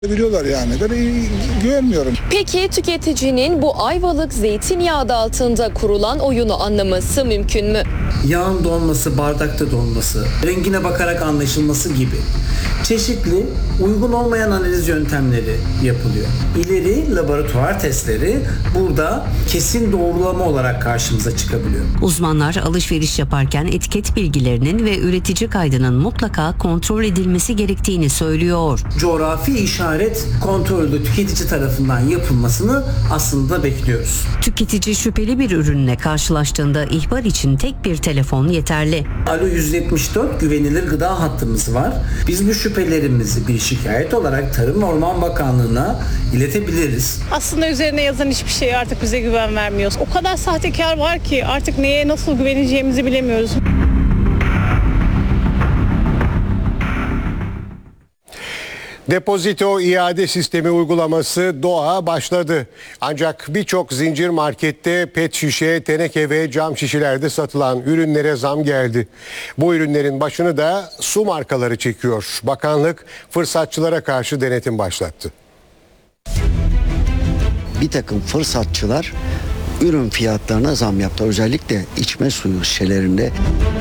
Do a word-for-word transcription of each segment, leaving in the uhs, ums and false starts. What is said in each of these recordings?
Biliyorlar yani. Ben güvenmiyorum. Peki tüketicinin bu Ayvalık zeytinyağı adı altında kurulan oyunu anlaması mümkün mü? Yağın donması, bardakta donması, rengine bakarak anlaşılması gibi çeşitli uygun olmayan analiz yöntemleri yapılıyor. İleri laboratuvar testleri burada kesin doğrulama olarak karşımıza çıkabiliyor. Uzmanlar alışveriş yaparken etiket bilgilerinin ve üretici kaydının mutlaka kontrol edilmesi gerektiğini söylüyor. Coğrafi işaret kontrolü tüketici tarafından yapılmasını aslında bekliyoruz. Tüketici şüpheli bir ürünle karşılaştığında ihbar için tek bir telefon yeterli. Alo yüz yetmiş dört güvenilir gıda hattımız var. Biz bu şüphelerimizi bir şikayet olarak Tarım ve Orman Bakanlığı'na iletebiliriz. Aslında üzerine yazan hiçbir şey artık bize güven vermiyor. O kadar sahtekar var ki artık neye nasıl güveneceğimizi bilemiyoruz. Depozito iade sistemi uygulaması Doğa başladı. Ancak birçok zincir markette pet şişe, teneke ve cam şişelerde satılan ürünlere zam geldi. Bu ürünlerin başını da su markaları çekiyor. Bakanlık fırsatçılara karşı denetim başlattı. Bir takım fırsatçılar ürün fiyatlarına zam yaptı. Özellikle içme suyu şişelerinde.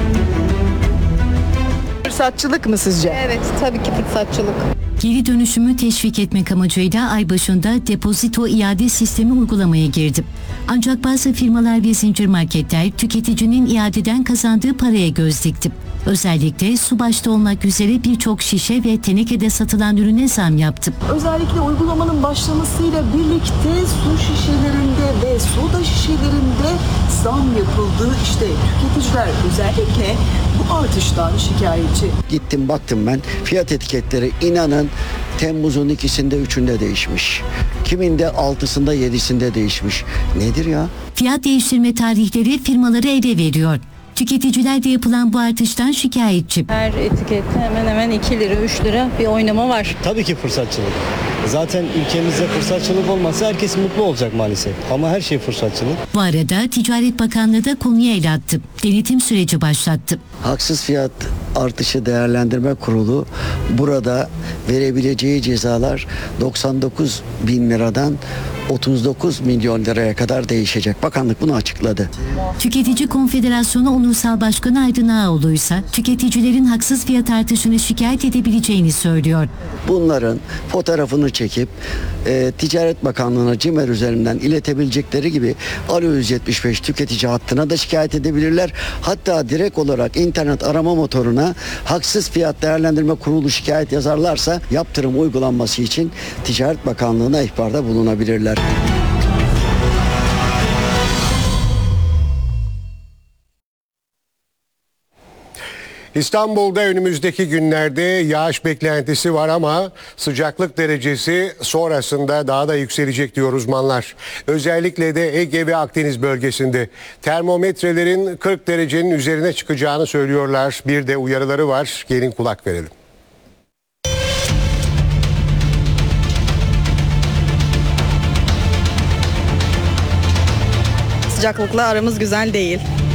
Fırsatçılık mı sizce? Evet, tabii ki fırsatçılık. Geri dönüşümü teşvik etmek amacıyla ay başında depozito iade sistemi uygulamaya girdi. Ancak bazı firmalar ve zincir marketler tüketicinin iadeden kazandığı paraya göz dikti. Özellikle su başta olmak üzere birçok şişe ve tenekede satılan ürüne zam yaptı. Özellikle uygulamanın başlamasıyla birlikte su şişelerinde ve soda şişelerinde zam yapıldı. İşte tüketiciler özellikle bu artıştan şikayetçi. Gittim baktım ben fiyat etiketleri inanın Temmuz'un ikisinde üçünde değişmiş. Kiminde altısında yedisinde değişmiş. Nedir ya? Fiyat değiştirme tarihleri firmaları ele veriyor. Tüketiciler de yapılan bu artıştan şikayetçi. Her etikette hemen hemen iki lira üç lira bir oynama var. Tabii ki fırsatçılık. Zaten ülkemizde fırsatçılık olmasa herkes mutlu olacak maalesef. Ama her şey fırsatçılık. Bu arada Ticaret Bakanlığı da konuya el attı. Denetim süreci başlattı. Haksız fiyat artışı değerlendirme kurulu burada verebileceği cezalar doksan dokuz bin liradan otuz dokuz milyon liraya kadar değişecek. Bakanlık bunu açıkladı. Tüketici Konfederasyonu Onursal Başkanı Aydın Ağoğlu ise tüketicilerin haksız fiyat artışını şikayet edebileceğini söylüyor. Bunların fotoğrafını çekip e, Ticaret Bakanlığı'na CİMER üzerinden iletebilecekleri gibi Alo yüz yetmiş beş tüketici hattına da şikayet edebilirler. Hatta direkt olarak internet arama motoruna haksız fiyat değerlendirme kurulu şikayet yazarlarsa yaptırım uygulanması için Ticaret Bakanlığı'na ihbarda bulunabilirler. İstanbul'da önümüzdeki günlerde yağış beklentisi var ama sıcaklık derecesi sonrasında daha da yükselecek diyor uzmanlar. Özellikle de Ege ve Akdeniz bölgesinde termometrelerin kırk derecenin üzerine çıkacağını söylüyorlar. Bir de uyarıları var. Gelin kulak verelim. Sıcaklıkla aramız güzel değil.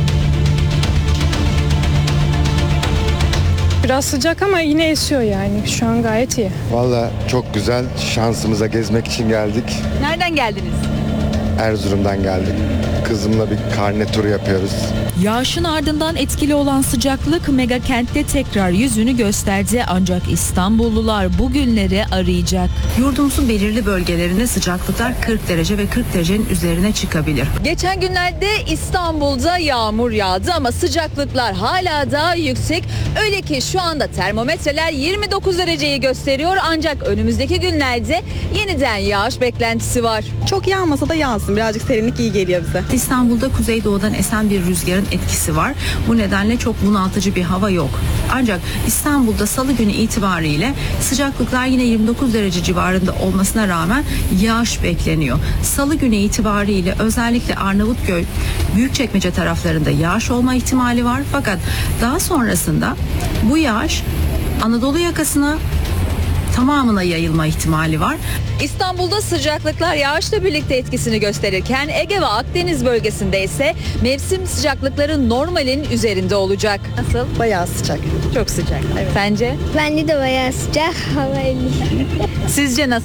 Biraz sıcak ama yine esiyor yani. Şu an gayet iyi. Vallahi çok güzel. Şansımıza gezmek için geldik. Nereden geldiniz? Erzurum'dan geldik. Kızımla bir karne turu yapıyoruz. Yağışın ardından etkili olan sıcaklık mega kentte tekrar yüzünü gösterdi ancak İstanbullular bu günleri arayacak. Yurdumuzun belirli bölgelerinde sıcaklıklar kırk derece ve kırk derecenin üzerine çıkabilir. Geçen günlerde İstanbul'da yağmur yağdı ama sıcaklıklar hala daha yüksek. Öyle ki şu anda termometreler yirmi dokuz dereceyi gösteriyor ancak önümüzdeki günlerde yeniden yağış beklentisi var. Çok yağmasa da yağsın. Birazcık serinlik iyi geliyor bize. İstanbul'da kuzeydoğudan esen bir rüzgarın etkisi var. Bu nedenle çok bunaltıcı bir hava yok. Ancak İstanbul'da salı günü itibariyle sıcaklıklar yine yirmi dokuz derece civarında olmasına rağmen yağış bekleniyor. Salı günü itibariyle özellikle Arnavutköy, Büyükçekmece taraflarında yağış olma ihtimali var. Fakat daha sonrasında bu yağış Anadolu yakasına, tamamına yayılma ihtimali var. İstanbul'da sıcaklıklar yağışla birlikte etkisini gösterirken Ege ve Akdeniz bölgesinde ise mevsim sıcaklıkları normalin üzerinde olacak. Nasıl? Bayağı sıcak. Çok sıcak. Sence? Bence de bayağı sıcak. Hava elli. Sizce nasıl?